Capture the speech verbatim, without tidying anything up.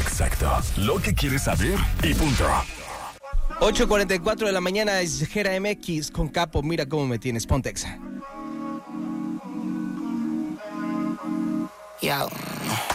exacto, lo que quieres saber y punto. ocho cuarenta y cuatro de la mañana es Jera M X con Capo. Mira cómo me tienes, Pontex. Yo.